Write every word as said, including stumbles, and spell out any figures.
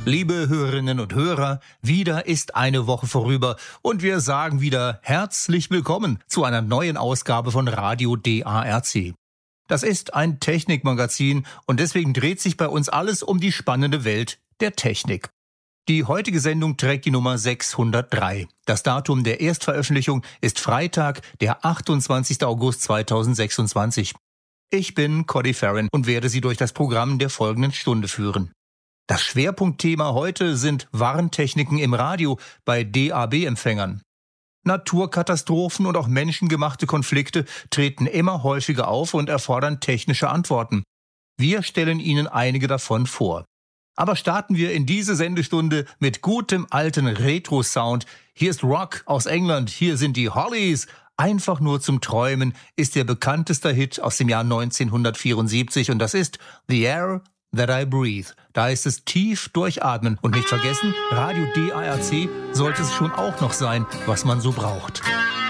Liebe Hörerinnen und Hörer, wieder ist eine Woche vorüber und wir sagen wieder herzlich willkommen zu einer neuen Ausgabe von Radio D A R C. Das ist ein Technikmagazin und deswegen dreht sich bei uns alles um die spannende Welt der Technik. Die heutige Sendung trägt die Nummer sechshundertdrei. Das Datum der Erstveröffentlichung ist Freitag, der achtundzwanzigster August zweitausendsechsundzwanzig. Ich bin Cody Farron und werde Sie durch das Programm der folgenden Stunde führen. Das Schwerpunktthema heute sind Warntechniken im Radio bei D A B-Empfängern. Naturkatastrophen und auch menschengemachte Konflikte treten immer häufiger auf und erfordern technische Antworten. Wir stellen Ihnen einige davon vor. Aber starten wir in diese Sendestunde mit gutem alten Retro-Sound. Hier ist Rock aus England, hier sind die Hollies. Einfach nur zum Träumen ist der bekannteste Hit aus dem Jahr neunzehnhundertvierundsiebzig und das ist The Air That I Breathe. Da ist es tief durchatmen und nicht vergessen, Radio D A R C sollte es schon auch noch sein, was man so braucht.